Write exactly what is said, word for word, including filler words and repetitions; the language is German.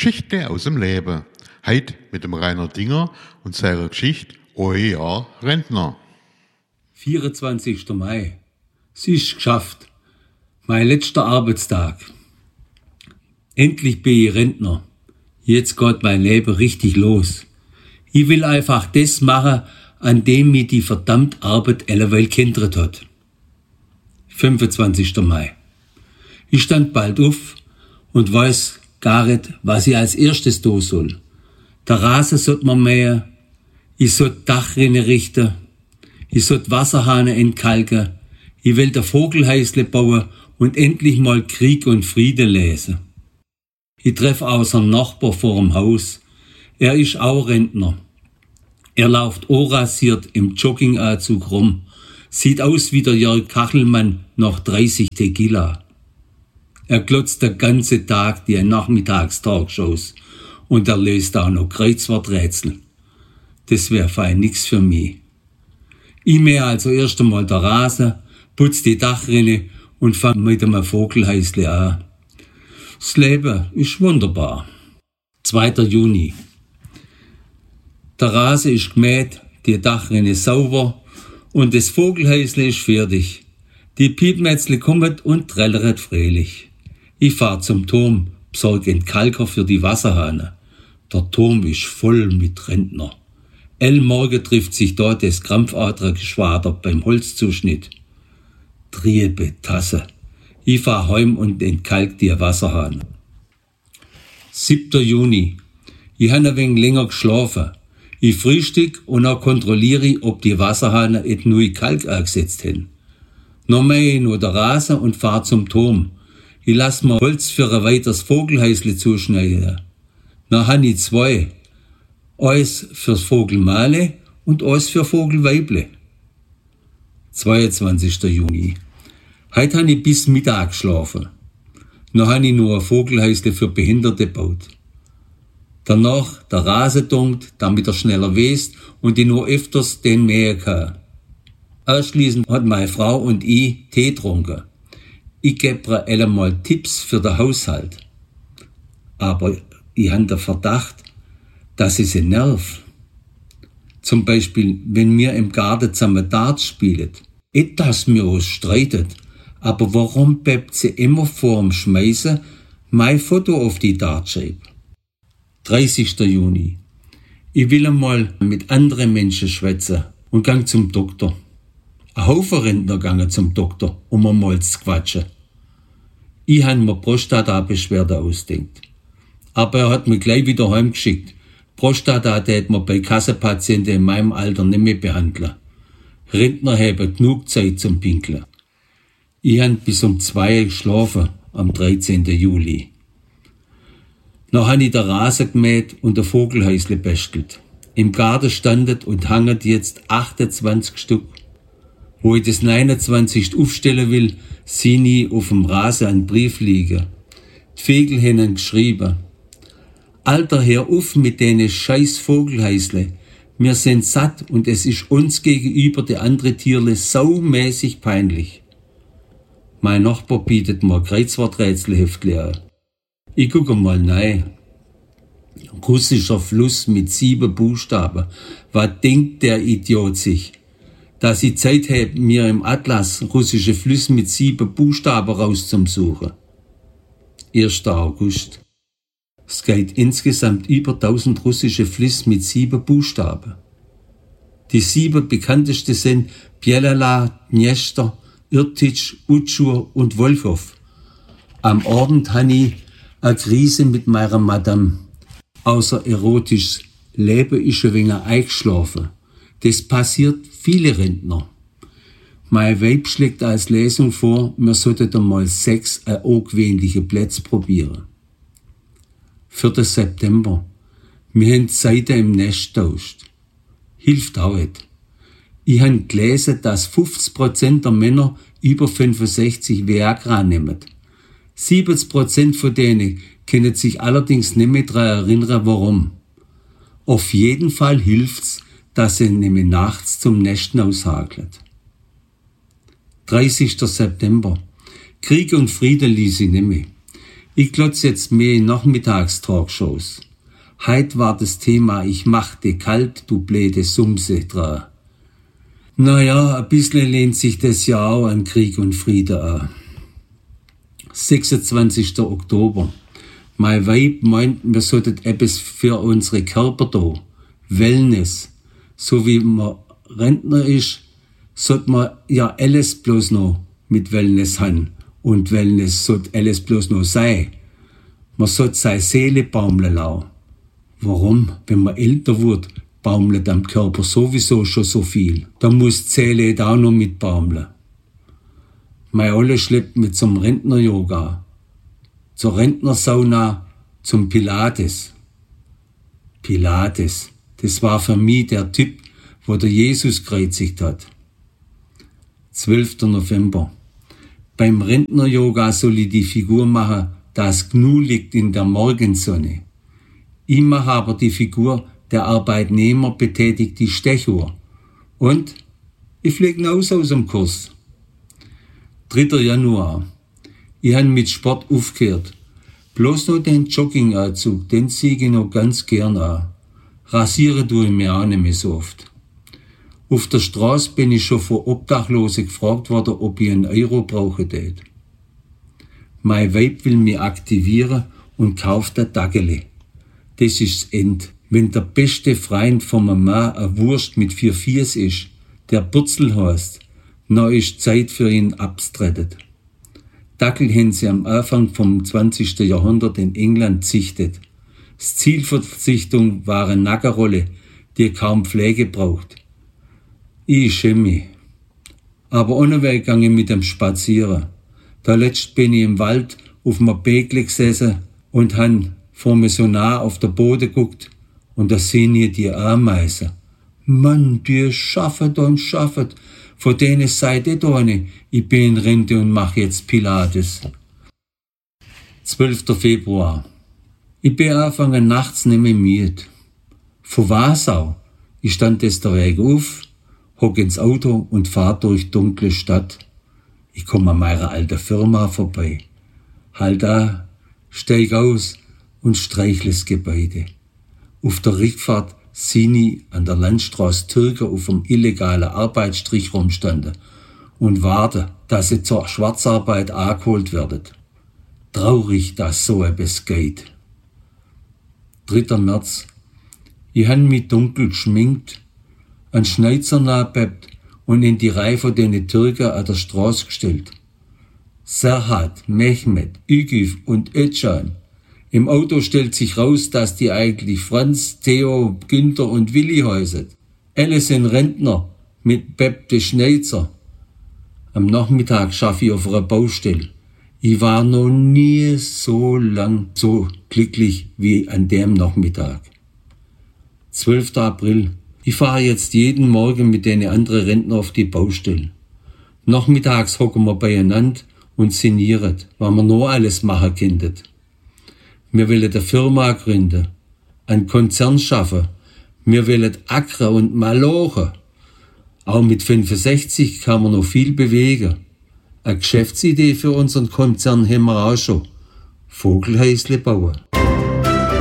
Geschichte aus dem Leben. Heute mit dem Rainer Dinger und seiner Geschichte Euer Jahr Rentner. vierundzwanzigster Mai. Es ist geschafft. Mein letzter Arbeitstag. Endlich bin ich Rentner. Jetzt geht mein Leben richtig los. Ich will einfach das machen, an dem mich die verdammte Arbeit alleweil gehindert hat. fünfundzwanzigster Mai. Ich stand bald auf und weiß gar nicht, was ich als erstes tun soll. Der Rasen sollte man mähen, ich sollte Dachrinne richten, ich sollte Wasserhahne entkalken, ich will der Vogelhäusle bauen und endlich mal Krieg und Friede lesen. Ich treffe außer Nachbar vor dem Haus. Er ist auch Rentner. Er läuft unrasiert im Jogginganzug rum. Sieht aus wie der Jörg Kachelmann nach dreißig Tequila. Er glotzt den ganzen Tag die Nachmittagstalkshows und er löst auch noch Kreuzworträtsel. Das wäre fein nix für mich. Ich mähe also erst einmal der Rasen, putz die Dachrinne und fang mit einem Vogelhäusle an. Das Leben ist wunderbar. zweiter Juni. Der Rasen ist gemäht, die Dachrinne sauber und das Vogelhäusle ist fertig. Die Piepmätzle kommen und trällert fröhlich. Ich fahr zum Turm, besorge Entkalker für die Wasserhahne. Der Turm ist voll mit Rentner. El Morgen trifft sich dort das Krampfadlergeschwader beim Holzzuschnitt. Triebe Tasse. Ich fahr heim und entkalk die Wasserhahn. siebter Juni. Ich habe ein wenig länger geschlafen. Ich frühstück und auch kontrolliere ich, ob die Wasserhahn et neu Kalk angesetzt haben. Noch mähe ich nur der Rasen und fahr zum Turm. Ich lass mir Holz für ein weiteres Vogelhäusle zuschneiden. Dann habe ich zwei. Eins fürs Vogelmale und eins für Vogelweible. zweiundzwanzigster Juni. Heute habe ich bis Mittag geschlafen. Dann habe ich nur ein Vogelhäusle für Behinderte gebaut. Danach der Rasen dunkt, damit er schneller wächst und ich nur öfters den mähen kann. Anschließend hat meine Frau und ich Tee getrunken. Ich gebe ihr einmal Tipps für den Haushalt. Aber ich habe den Verdacht, dass ich sie nerv. Zum Beispiel, wenn wir im Garten zusammen Darts spielen. Nicht, dass wir uns streiten, aber warum bleibt sie immer vor dem Schmeißen mein Foto auf die Dartscheibe? dreißigster Juni. Ich will einmal mit anderen Menschen schwätzen und gang zum Doktor. Ein Haufen Rentner gangen zum Doktor, um einmal zu quatschen. Ich habe mir Prostata-Beschwerde ausdenkt. Aber er hat mich gleich wieder heimgeschickt. Prostata tät man bei Kassenpatienten in meinem Alter nicht mehr behandeln. Rentner haben genug Zeit zum Pinkeln. Ich habe bis um zwei geschlafen, am dreizehnten Juli. Dann habe ich den Rasen gemäht und ein Vogelhäusle bäschelt. Im Garten standet und hanget jetzt achtundzwanzig Stück. Wo ich das neunundzwanzigste aufstellen will, sehe ich auf dem Rasen einen Brief liegen. Die Vögel haben geschrieben: Alter, hör auf mit denen scheiß Vogelhäusle. Wir sind satt und es ist uns gegenüber die andere Tierle saumäßig peinlich. Mein Nachbar bietet mir Kreuzworträtselheftli an. Ich gucke mal rein. Russischer Fluss mit sieben Buchstaben. Was denkt der Idiot sich? Dass ich Zeit habe, mir im Atlas russische Flüsse mit sieben Buchstaben rauszusuchen. erster August. Es geht insgesamt über tausend russische Flüsse mit sieben Buchstaben. Die sieben bekanntesten sind Bielala, Dniester, Irtitsch, Utschur und Wolchow. Am Abend habe ich eine Krise mit meiner Madame. Außer erotisch Leben ist ein wenig eingeschlafen. Das passiert viele Rentner. Mein Weib schlägt als Lesung vor, wir sollten einmal sechs ungewöhnliche Plätze probieren. vierter September. Wir haben die Seite im Nest getauscht. Hilft auch nicht. Ich habe gelesen, dass fünfzig Prozent der Männer über fünfundsechzig Viagra nehmen. siebzig Prozent von denen können sich allerdings nicht mehr daran erinnern, warum. Auf jeden Fall hilft's, dass sie nämlich nachts zum Nesten aushakelt. dreißigster September. Krieg und Frieden ließ ich nicht mehr. Ich glotz jetzt mehr in Nachmittagstalkshows. Heut war das Thema, ich machte kalt, du bläde Sumse dran. Naja, ein bisschen lehnt sich das ja auch an Krieg und Frieden an. sechsundzwanzigster Oktober. Mein Weib meint, wir sollten etwas für unsere Körper da. Wellness. So wie man Rentner ist, sollte man ja alles bloß noch mit Wellness haben. Und Wellness sollte alles bloß noch sein. Man sollte seine Seele baumeln lassen. Warum? Wenn man älter wird, baumelt am Körper sowieso schon so viel. Da muss die Seele auch noch mit baumeln. Mein Olle schleppt mit zum Rentner-Yoga, zur Rentnersauna, zum Pilates. Pilates, das war für mich der Typ, wo der Jesus gekreuzigt hat. zwölfter November. Beim Rentner-Yoga soll ich die Figur machen, das Gnu liegt in der Morgensonne. Ich mache aber die Figur, der Arbeitnehmer betätigt die Stechuhr. Und ich fliege raus aus dem Kurs. dritter Januar. Ich habe mit Sport aufgehört. Bloß noch den Jogginganzug, den ziehe ich noch ganz gern an. Rasieren tue ich mir auch nicht mehr so oft. Auf der Straße bin ich schon von Obdachlosen gefragt worden, ob ich einen Euro brauchen tät. Mein Weib will mich aktivieren und kauft ein Daggele. Das ist das End. Wenn der beste Freund von einem Mann eine Wurst mit vier Viers ist, der Bürzel heißt, dann ist Zeit für ihn abzutreten. Dackel haben sie am Anfang vom zwanzigsten Jahrhundert in England züchtet. Das Ziel für die Verzichtung war eine Nackerrolle, die kaum Pflege braucht. Ich schäme mich. Aber ohne Weg gang ich mit dem Spazieren. Da letzt bin ich im Wald auf einem Bägle gesessen und han vor mir so nah auf der Boden geguckt und da sehen ich die Ameisen. Mann, die schaffet und schaffet. Von denen seid ihr da nicht. Ich bin in Rente und mache jetzt Pilates. zwölfter Februar. Ich bin angefangen nachts nicht mehr müde. Von Wasau. Ich stand des der Weg auf, hock ins Auto und fahr durch dunkle Stadt. Ich komme an meiner alten Firma vorbei. Halt da, steig aus und streichle das Gebäude. Auf der Rückfahrt sehen ich an der Landstraße Türken auf einem illegalen Arbeitsstrich rumstanden und warte, dass sie zur Schwarzarbeit angeholt werden. Traurig, dass so etwas geht. dritter März. Ich han mich dunkel geschminkt, an Schneizer nachbebt und in die Reihe von den Türken an der Straße gestellt. Serhat, Mehmet, Ügüf und Özcan. Im Auto stellt sich raus, dass die eigentlich Franz, Theo, Günther und Willi heißen. Alle sind Rentner mit bebte Schneizer. Am Nachmittag schaffe ich auf einer Baustelle. Ich war noch nie so lang so glücklich wie an dem Nachmittag. zwölfter April. Ich fahre jetzt jeden Morgen mit den anderen Rentner auf die Baustelle. Nachmittags hocken wir beieinander und sinnieren, was wir noch alles machen können. Wir wollen eine Firma gründen, einen Konzern schaffen. Wir wollen ackern und malochen. Auch mit fünfundsechzig kann man noch viel bewegen. Eine Geschäftsidee für unseren Konzern haben wir auch schon. Vogelhäusle bauen.